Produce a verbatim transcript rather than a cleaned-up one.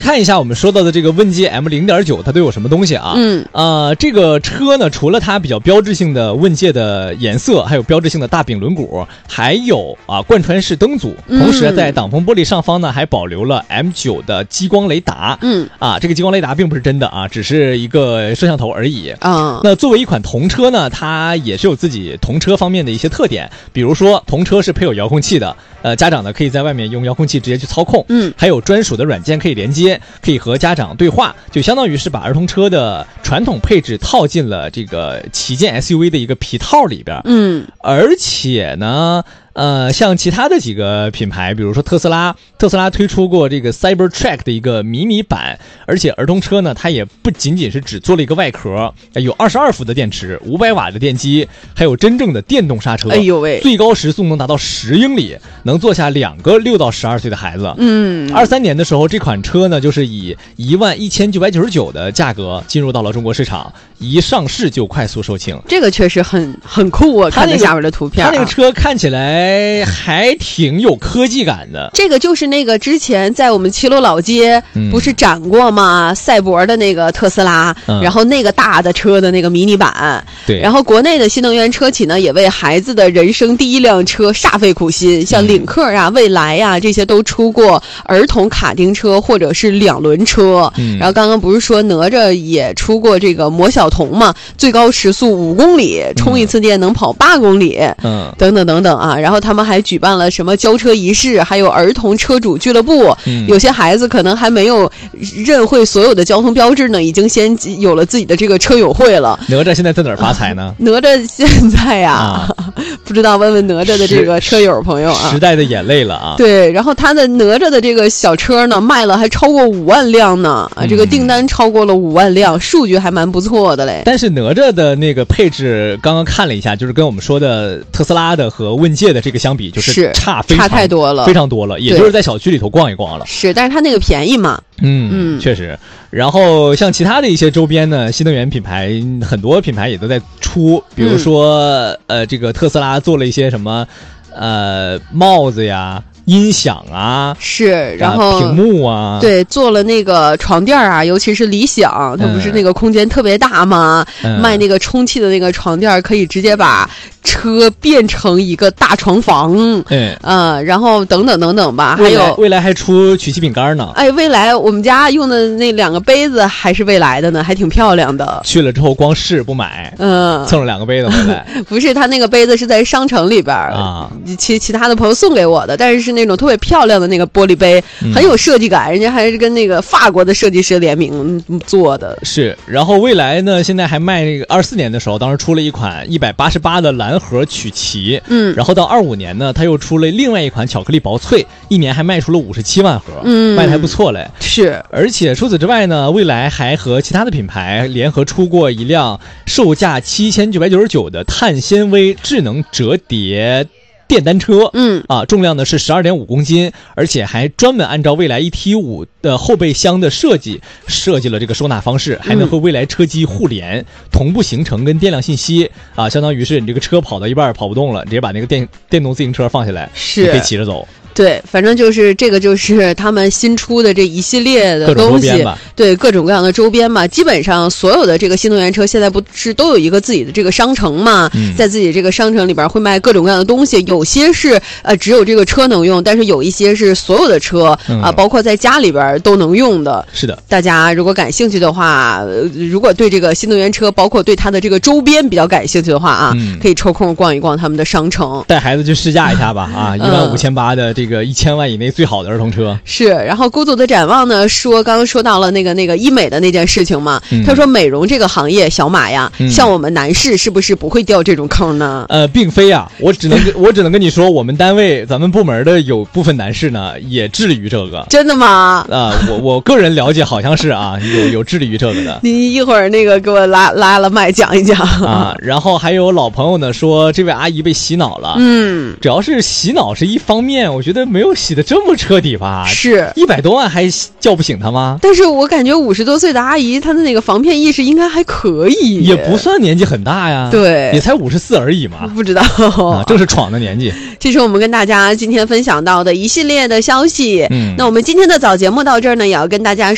看一下我们说到的这个问界 M 零点九 它都有什么东西啊？ 嗯， 呃，这个车呢，除了它比较标志性的问界的颜色，还有标志性的大柄轮毂，还有啊贯穿式灯组，同时在挡风玻璃上方呢还保留了 M 九 的激光雷达。 嗯， 啊，这个激光雷达并不是真的啊，只是一个摄像头而已啊。 那作为一款童车呢，它也是有自己童车方面的一些特点，比如说童车是配有遥控器的，呃，家长呢可以在外面用遥控器直接去操控， 嗯， 还有专属的软件可以连接，可以和家长对话，就相当于是把儿童车的传统配置套进了这个旗舰 S U V 的一个皮套里边， 嗯， 而且呢。呃，像其他的几个品牌，比如说特斯拉，特斯拉推出过这个 Cybertruck 的一个迷你版，而且儿童车呢，它也不仅仅是只做了一个外壳，有二十二伏的电池，五百瓦的电机，还有真正的电动刹车。 哎呦喂， 最高时速能达到十英里，能坐下两个六到十二岁的孩子。 嗯， 二三年的时候，这款车呢，就是以一万一千九百九十九的价格进入到了中国市场，一上市就快速售罄。 这个确实很很酷啊！看那下面的图片、啊， 它那个车看起来还挺有科技感的。 这个就是那个之前在我们齐鲁老街、嗯、不是展过吗？赛博的那个特斯拉、嗯，然后那个大的车的那个迷你版。 对。 然后国内的新能源车企呢，也为孩子的人生第一辆车煞费苦心，像领克啊、蔚来啊这些都出过儿童卡丁车或者是两轮车。嗯。然后刚刚不是说哪吒也出过这个魔小童嘛，最高时速五公里，充一次电能跑八公里。嗯。等等等等啊，然后他们还举办了什么交车仪式，还有儿童车主俱乐部、嗯、有些孩子可能还没有认会所有的交通标志呢，已经先有了自己的这个车友会了。 哪吒现在在哪儿发财呢？ 哪吒现在呀、啊啊、不知道，问问哪吒的这个车友朋友啊。 时代的眼泪了啊。 对，然后他的哪吒的这个小车呢卖了还超过五万辆呢、啊、这个订单超过了五万辆、嗯、数据还蛮不错的嘞。 但是哪吒的那个配置刚刚看了一下，就是跟我们说的特斯拉的和问界的这个相比，就是差非常差太多了， 非常多了，也就是在小区里头逛一逛了。 是，但是它那个便宜嘛。 嗯嗯，确实。然后像其他的一些周边呢，新能源品牌很多品牌也都在出，比如说、嗯、呃，这个特斯拉做了一些什么呃帽子呀。音响啊， 是，然后、 啊、屏幕啊， 对，做了那个床垫啊，尤其是理想，它不是那个空间特别大吗？嗯、卖那个充气的那个床垫，可以直接把车变成一个大床房。 嗯， 呃，然后等等等等吧，还有未来还出曲奇饼干呢。 哎，未来我们家用的那两个杯子还是未来的呢，还挺漂亮的。 去了之后光试不买， 嗯， 蹭了两个杯子回来。 不是，他那个杯子是在商城里边啊，其其他的朋友送给我的，但是是那种特别漂亮的那个玻璃杯，很有设计感，人家还是跟那个法国的设计师联名做的。 是，然后未来呢，现在还卖那个二四年的时候，当时出了一款一百八十八的蓝盒曲奇， 嗯， 然后到二五年呢，他又出了另外一款巧克力薄脆，一年还卖出了五十七万盒， 嗯， 卖的还不错嘞。 是， 而且除此之外呢，未来还和其他的品牌联合出过一辆售价七千九百九十九的碳纤维智能折叠电单车， 嗯啊，重量呢是十二点五公斤，而且还专门按照蔚来 E T 五 的后备箱的设计设计了这个收纳方式，还能和蔚来车机互联、嗯、同步行程跟电量信息啊，相当于是你这个车跑到一半跑不动了，直接把那个电电动自行车放下来， 是你可以骑着走。 对，反正就是这个，就是他们新出的这一系列的东西，对，各种各样的周边嘛。基本上所有的这个新能源车现在不是都有一个自己的这个商城嘛，嗯、在自己这个商城里边会卖各种各样的东西，有些是呃只有这个车能用，但是有一些是所有的车啊、嗯呃，包括在家里边都能用的。 是的， 大家如果感兴趣的话，呃、如果对这个新能源车，包括对它的这个周边比较感兴趣的话啊，嗯、可以抽空逛一逛他们的商城， 带孩子去试驾一下吧啊，一万五千八的这个一千万以内最好的儿童车。 是，然后孤独的展望呢说，刚刚说到了那个那个医美的那件事情嘛，嗯、他说美容这个行业，小马呀、嗯，像我们男士是不是不会掉这种坑呢？ 呃，并非啊，我只能我只能跟你说，我们单位咱们部门的有部分男士呢也致力于这个。 真的吗？ 啊、呃，我我个人了解好像是啊，有有致力于这个的。 你一会儿那个给我拉拉了麦讲一讲啊。然后还有老朋友呢说，这位阿姨被洗脑了。 嗯， 主要是洗脑是一方面，我觉得没有洗的这么彻底吧？ 是一百多万还叫不醒他吗？ 但是我感觉五十多岁的阿姨，她的那个防骗意识应该还可以， 也不算年纪很大呀。 对， 也才五十四而已嘛。 不知道， 啊，正是闯的年纪。 这是我们跟大家今天分享到的一系列的消息。嗯，那我们今天的早节目到这儿呢，也要跟大家说。